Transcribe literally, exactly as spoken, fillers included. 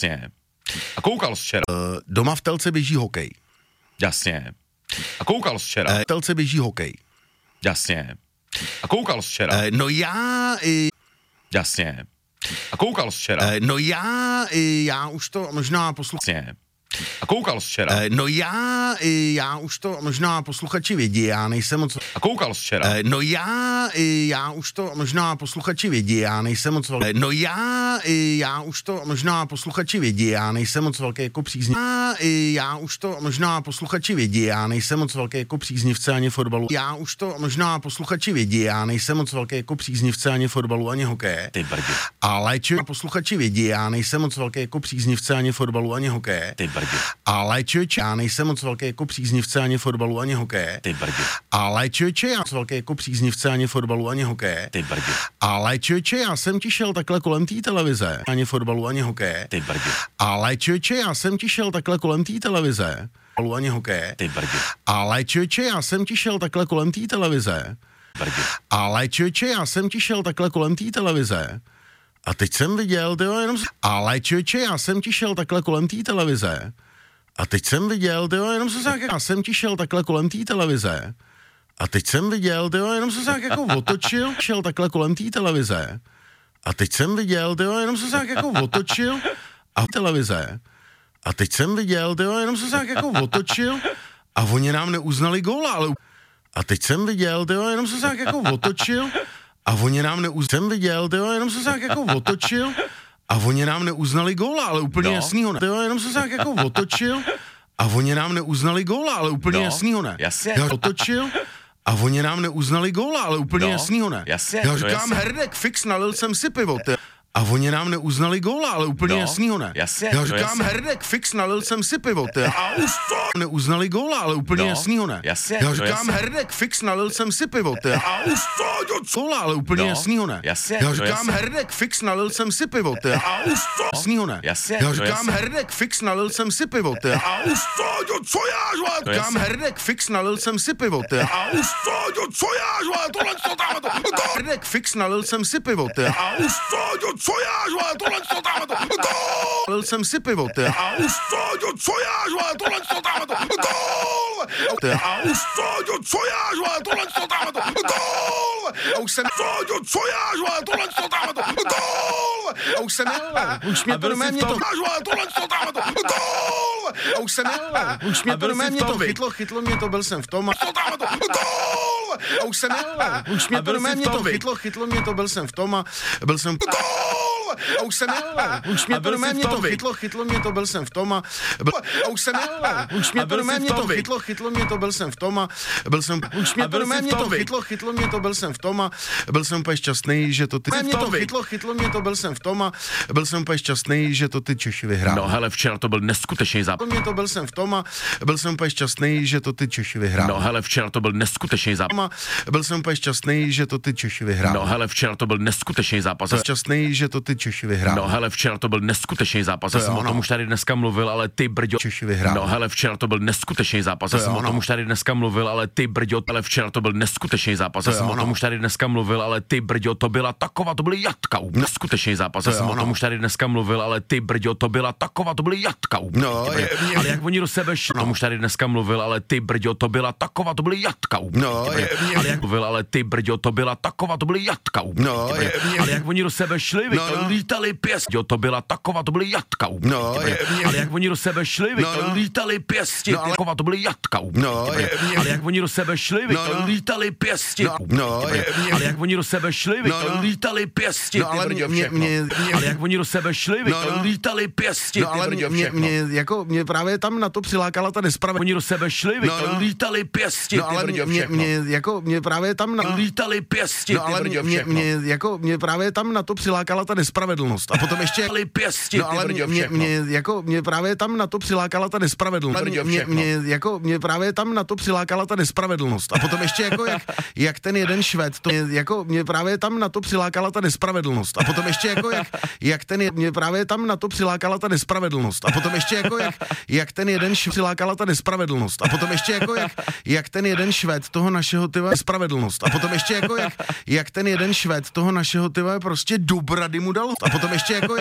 Jasně. A koukal jsi včera? Uh, doma v telce běží hokej. Jasně. A koukal jsi včera? Uh, v telce běží hokej. Jasně. A koukal jsi včera? Uh, no já... I... Jasně. A koukal jsi včera? Uh, no já... I, já už to možná posluchači... Jasně. A koukal jsi včera? Uh, no já... I, já už to možná posluchači vědí, já nejsem moc... A koukal jsi včera? Uh, no já... I, já už to možná posluchači vědí, já nejsem moc velký... Uh, no já... I, já už to možná posluchači vědí, já nejsem moc velký jako příznivce. Já, i, já už to možná posluchači vědí, já nejsem moc velký jako příznivce ani fotbalu. Já už to možná posluchači vědí, já nejsem moc velký jako příznivce ani fotbalu, ani hokeje. Ty brdě. Ale či posluchači vědí, já nejsem moc velký jako příznivce ani fotbalu, ani hokeje. Ty brdě. Ale člověče, já nejsem moc velký jako příznivce ani fotbalu, ani hokeje. Ty brdě. Ale člověče, já jsem velký jako příznivce ani fotbalu, ani hokeje. Ty brdě. Ale člověče, já jsem ti šel takhle kolem té televize, ani fotbalu, ani hokeje. Ty brdě. Ale člověče, já jsem ti šel takhle kolem té televize, fotbalu, ani hokeje. Ty brdě. Ale člověče, já jsem ti šel takhle kolem té televize. Brdě. Ale člověče, já jsem ti šel takhle kolem té televize. A teď jsem viděl, tyjo, jenom... Ale člověče, já jsem ti šel takhle kolem té televize. A teď jsem viděl, tyjo, jenom se tak, já jsem ti šel takhle kolem té televize. A teď jsem viděl, tyjo, jenom se tak jako otočil, šel takhle kolem té televize. A teď jsem viděl, tyjo, jenom se tak jako otočil a televize. A teď jsem viděl, tyjo, jenom se tak jako otočil a oni nám neuznali góla, ale... A teď jsem viděl, tyjo, jenom se tak jako otočil a oni nám neuznali... Jsem viděl, tyjo, jenom se tak jako otočil a oni nám neuznali góla, ale úplně no. jasnýho ne. Tyjo, jenom se tak jako otočil a oni nám neuznali góla, ale úplně no. jasnýho ne. Jasně. Já otočil a oni nám neuznali góla, ale úplně no. jasnýho ne. Jasně. Já no, říkám, jasně. Herdek, fix, nalil jsem si pivo, ty. A oni nám neuznali góla, ale úplně no. jasnýho ne. Jasně. Já no, říkám, jasně. Herdek, fix, nalil jsem si pivo, ty. A už to neuznali góla, ale úplně no. jasnýho ne. Jasně. Já no, říkám, jasně. Herdek, fix, nalil jsem si pivo, ty. A už to góla, ale úplně no. jasnýho ne. Jasně. Já no, říkám, jasně. Herdek, fix, nalil jsem si pivo, ty. A už to jasnýho ne. Jasně. Já no, říkám, jasně. Herdek, fix, nalil jsem si pivo, ty. A už to, co já žvát. No, Říkám, Herdek, fix, nalil jsem si pivo, ty. A už to, co já žvát. Tohle, co tam to. Herdek, fix, nalil jsem si pivo, ty. A už to, co já žvát. Tohle, co tam to. Nalil jsem si pivo, ty. A už to, co já žvát. Tohle, co tam to. Gól! A už to, co já žvát. Tohle, co tam to. Gól! A už jsem to, co já žvát. Tohle, co tam to. Gól! A už jsem už mě to nemá mě to žvát. Tohle, co tam to. Gól! A už jsem už mě to nemá mě to chytlo, chytlo mě to, byl jsem v tom a co tam to. Gól! A už jsem už mě to nemá mě to chytlo, chytlo mě to, byl jsem v tom a byl jsem gól! A už jsem už mě to nemá mě to chytlo, chytlo mě to, byl jsem v tom a byl, a už jsem už mě to nemá mě to chytlo, chytlo mě to, byl jsem v tom a byl jsem už mě to nemá mě to chytlo, chytlo mě to, byl jsem v tom a byl jsem úplně šťastný, že to ty mě to chytlo, chytlo mě to, byl jsem v tom a byl jsem úplně šťastný, že to ty Češi vyhráli. No hele, včera to byl neskutečný zápas. Mě to byl jsem v tom a byl jsem úplně šťastný, že to ty Češi vyhráli. No hele, včera to byl neskutečný zápas. Byl jsem úplně šťastný, že to ty Češi vyhráli. No hele, včera to byl neskutečný zápas. Jsem šťastný, že to ty Češi vyhráli. No hele, včera to byl neskutečný zápas. Já jsem o tom už tady dneska mluvil, ale ty brďo. Češi vyhráli. No hele, včera to byl neskutečný zápas. Já jsem o tom už tady dneska mluvil, ale ty brďo, ale včera to byl neskutečný zápas. Já jsem o tom už tady dneska mluvil, ale ty brďo, to byla taková, to byly jatka, neskutečný zápas. Já jsem o tom už tady dneska mluvil, ale ty brďo, to byla taková, to byly jatka. No, je, mě... ale jak oni do sebe šli, no. Tom už tady dneska mluvil, ale ty brďo, to byla taková, to byly jatka. No, je, mě... ale jak mluvil, ale ty brďo, to byla taková, to byly jatka. No, je, mě... ale jak oni do sebe šli, no, no. lítali pěstí, to byla taková, to byly jatka. No, je, mě... ale jak oni do sebe šli, no, no. lítali pěstí, no, ale... taková, to byly jatka. No, je, mě... ale jak oni do sebe šli, no, no. lítali pěstí, no, no, je, mě... ale jak oni do sebe šli, no, no. lítali pěstí, no, ale mě, mě, mě... ale jak oni do sebe šli, no, no. lítali pěstí, no, ale mě, mě, mě, jako, mě právě tam na to přilákala ta nespravedlnost. Oni do sebe šli, no, no. lítali pěstí, no, ale mě, mě, mě, jako, mě právě tam na... lítali pěstí, no, ale mě, mě, mě, jako, mě právě tam na to přilákala ta nespravedlnost. A potom ještě... pěstí, no, ale mě, mě, mě, jako, mě právě tam na to přilákala ta nespravedlnost. Mě, mě, mě, jako, mě právě tam na to přilákala ta nespravedlnost. A potom ještě jako, jak, jak ten jeden Švéd, to mě, jako, mě právě tam na to přilákala ta nespravedlnost. A potom ještě jako, jak, jak ten, mě právě tam na to přilákala ta nespravedlnost. A potom ještě jako, jak, jak ten jeden Švéd přilákala ta nespravedlnost. A potom ještě jako, jak, jak ten jeden Švéd toho našeho tyva nespravedlnost. A potom ještě jako, jak, jak ten jeden Švéd toho našeho tyva prostě do brady mu dal. A potom ještě jako